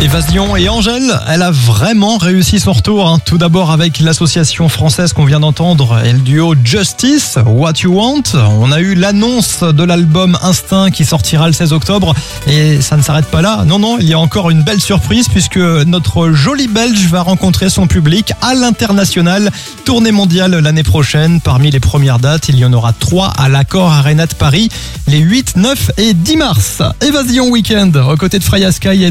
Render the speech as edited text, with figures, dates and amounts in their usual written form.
Évasion et Angèle, elle a vraiment réussi son retour. Tout d'abord avec l'association française qu'on vient d'entendre et le duo Justice, What You Want. On a eu l'annonce de l'album Instinct qui sortira le 16 octobre. Et ça ne s'arrête pas là. Non, il y a encore une belle surprise puisque notre jolie Belge va rencontrer son public à l'international. Tournée mondiale l'année prochaine. Parmi les premières dates, il y en aura 3 à l'Accor Arena de Paris les 8, 9 et 10 mars. Évasion Week-end aux côtés de Freya Sky et